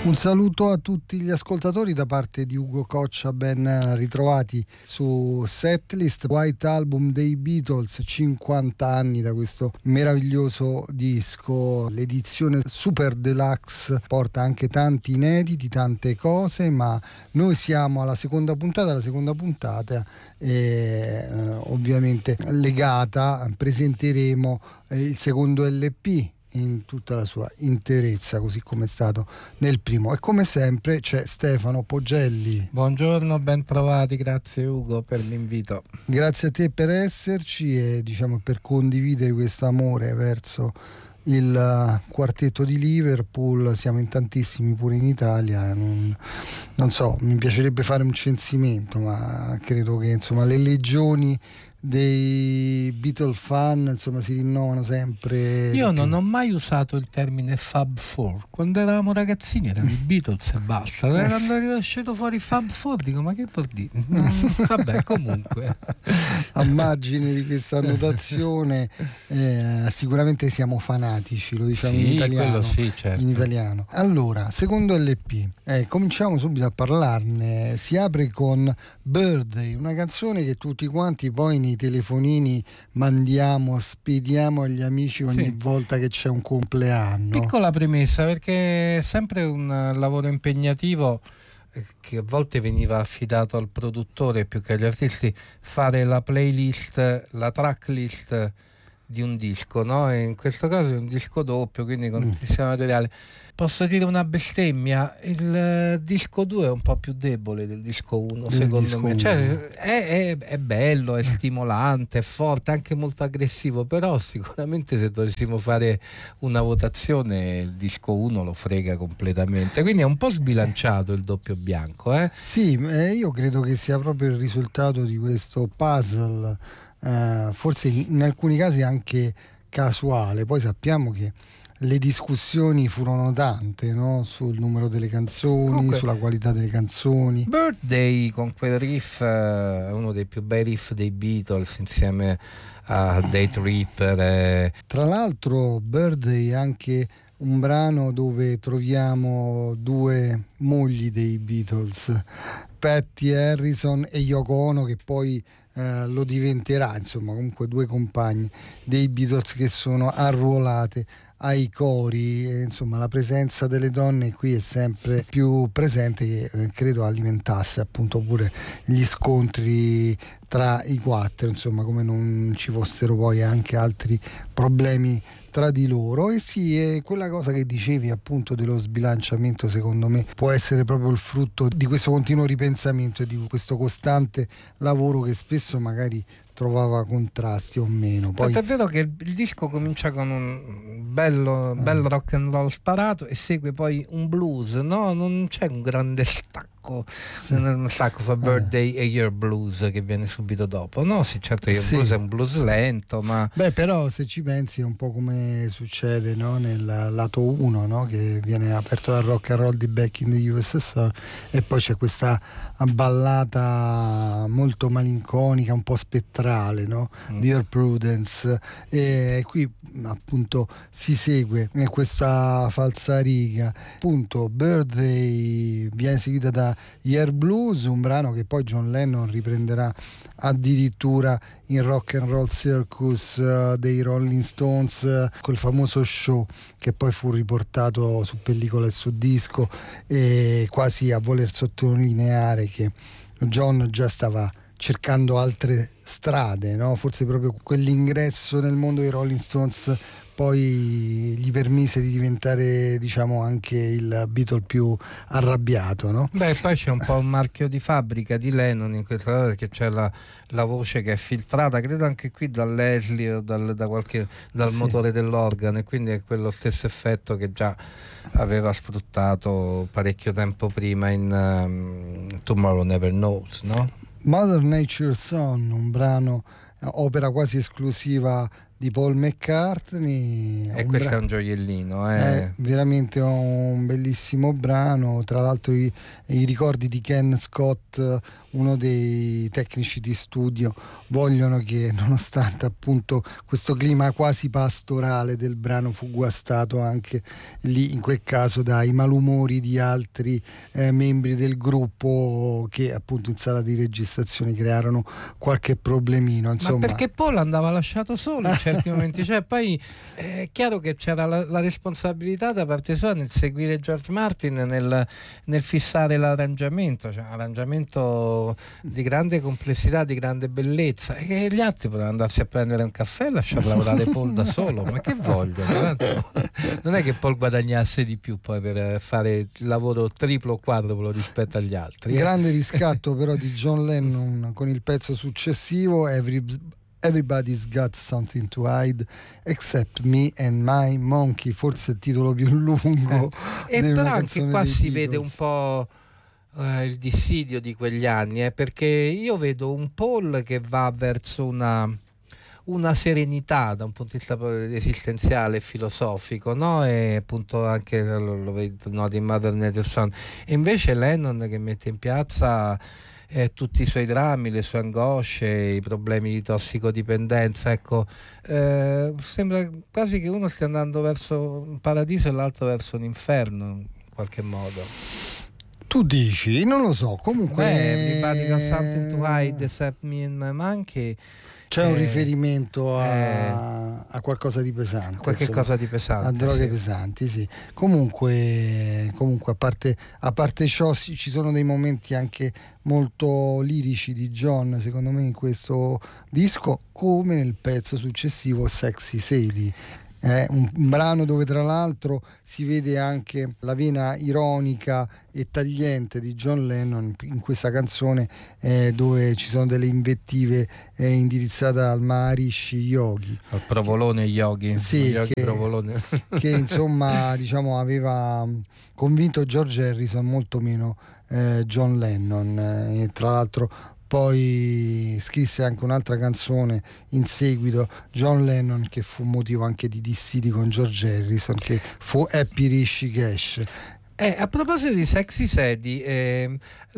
Un saluto a tutti gli ascoltatori da parte di Ugo Coccia, ben ritrovati su Setlist. White Album dei Beatles, 50 anni da questo meraviglioso disco. L'edizione Super Deluxe porta anche tanti inediti, tante cose, ma noi siamo alla seconda puntata. La seconda puntata è ovviamente legata, presenteremo il secondo LP in tutta la sua interezza, così come è stato nel primo. E come sempre c'è Stefano Poggelli. Buongiorno, ben trovati, grazie Ugo per l'invito. Grazie a te per esserci e per condividere questo amore verso il quartetto di Liverpool. Siamo in tantissimi pure in Italia, non so, mi piacerebbe fare un censimento, ma credo che le legioni dei Beatle fan si rinnovano sempre. Io non ho mai usato il termine Fab Four. Quando eravamo ragazzini erano i Beatles e basta. Quando è uscito fuori Fab Four dico, ma che vuol dire? Vabbè, comunque a margine di questa annotazione, sicuramente siamo fanatici, lo diciamo in italiano. Sì, certo. In italiano. Allora, secondo LP, cominciamo subito a parlarne. Si apre con Birthday, una canzone che tutti quanti poi nei telefonini spediamo agli amici ogni volta che c'è un compleanno. Piccola premessa, perché è sempre un lavoro impegnativo che a volte veniva affidato al produttore più che agli artisti, fare la playlist, la tracklist di un disco, no? E in questo caso è un disco doppio, quindi con tantissimo materiale. Posso dire una bestemmia, il disco 2 è un po' più debole del disco 1 secondo me, cioè, è bello, è stimolante, è forte, anche molto aggressivo, però sicuramente se dovessimo fare una votazione il disco 1 lo frega completamente, quindi è un po' sbilanciato il doppio bianco. Sì, io credo che sia proprio il risultato di questo puzzle, forse in alcuni casi anche casuale. Poi sappiamo che le discussioni furono tante, no? Sul numero delle canzoni, comunque, sulla qualità delle canzoni. Birthday con quel riff è uno dei più bei riff dei Beatles insieme a Day Tripper. Tra l'altro Birthday è anche un brano dove troviamo due mogli dei Beatles, Patty Harrison e Yoko Ono, che poi lo diventerà, comunque due compagni dei Beatles che sono arruolate ai cori. La presenza delle donne qui è sempre più presente, che credo alimentasse appunto pure gli scontri tra i quattro, come non ci fossero poi anche altri problemi tra di loro. E sì, è quella cosa che dicevi appunto dello sbilanciamento, secondo me può essere proprio il frutto di questo continuo ripensamento e di questo costante lavoro che spesso magari trovava contrasti o meno. Poi è vero che il disco comincia con un bello rock and roll sparato e segue poi un blues, no? Non c'è un grande stacco, uno stacco fra Birthday e Year Blues che viene subito dopo, no? Sì, certo, Year Blues è un blues lento, ma però se ci pensi è un po' come succede, no? Nel lato 1, no? Che viene aperto dal rock and roll di Back in the USSR e poi c'è questa ballata molto malinconica, un po' spettrale, no? Dear Prudence, e qui appunto si segue questa falsariga. Appunto Birthday viene seguita da Year Blues, un brano che poi John Lennon riprenderà addirittura in Rock and Roll Circus dei Rolling Stones, quel famoso show che poi fu riportato su pellicola e su disco, e quasi a voler sottolineare che John già stava cercando altre strade, no? Forse proprio quell'ingresso nel mondo dei Rolling Stones poi gli permise di diventare, anche il Beatle più arrabbiato, no? Poi c'è un po' un marchio di fabbrica di Lennon in questa cosa, perché c'è la voce che è filtrata, credo anche qui da Leslie o dal motore dell'organo, e quindi è quello stesso effetto che già aveva sfruttato parecchio tempo prima in Tomorrow Never Knows, no? Mother Nature's Son, un brano opera quasi esclusiva di Paul McCartney, e questo è un gioiellino, è veramente un bellissimo brano. Tra l'altro i ricordi di Ken Scott, uno dei tecnici di studio, vogliono che, nonostante appunto questo clima quasi pastorale del brano, fu guastato anche lì in quel caso dai malumori di altri membri del gruppo, che appunto in sala di registrazione crearono qualche problemino, insomma. Ma perché Paul andava lasciato solo in certi momenti, cioè poi è chiaro che c'era la responsabilità da parte sua nel seguire George Martin, nel fissare l'arrangiamento, cioè un arrangiamento di grande complessità, di grande bellezza, e che gli altri potevano andarsi a prendere un caffè e lasciar lavorare Paul da solo. Ma che vogliono? Tanto non è che Paul guadagnasse di più poi per fare il lavoro triplo o quadruplo rispetto agli altri. Grande riscatto però di John Lennon con il pezzo successivo, Everybody's Got Something to Hide Except Me and My Monkey, forse il titolo più lungo. E però anche qua si vede un po' il dissidio di quegli anni, perché io vedo un Paul che va verso una serenità da un punto di vista esistenziale e filosofico, no? E appunto anche lo vedo, no, di Mother Nature's Son, e invece Lennon che mette in piazza tutti i suoi drammi, le sue angosce, i problemi di tossicodipendenza. Ecco, sembra quasi che uno stia andando verso un paradiso e l'altro verso un inferno in qualche modo. Tu dici? Non lo so, comunque Everybody got something to hide except me and my monkey. C'è un riferimento a qualcosa di pesante, qualche cosa di pesante, a droghe sì. pesanti, sì. Comunque a parte ciò, ci sono dei momenti anche molto lirici di John, secondo me, in questo disco, come nel pezzo successivo, Sexy Sadie. È un brano dove tra l'altro si vede anche la vena ironica e tagliente di John Lennon in questa canzone, dove ci sono delle invettive indirizzate al Maharishi Yogi, al provolone yogi, sì, yogi provolone. che insomma diciamo aveva convinto George Harrison, molto meno John Lennon, e tra l'altro poi scrisse anche un'altra canzone in seguito, John Lennon, che fu motivo anche di dissidi con George Harrison, che fu Happy Rishikesh. A proposito di Sexy Sadie,